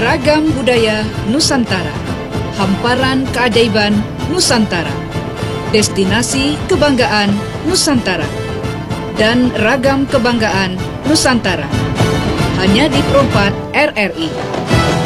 Ragam budaya Nusantara, hamparan keajaiban Nusantara, destinasi kebanggaan Nusantara, dan ragam kebanggaan Nusantara. Hanya di Pro 4 RRI.